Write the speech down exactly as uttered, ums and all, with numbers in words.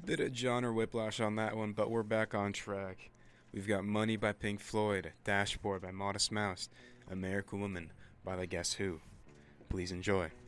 Bit of genre whiplash on that one, but we're back on track. We've got Money by Pink Floyd, Dashboard by Modest Mouse, American Woman by the Guess Who. Please enjoy.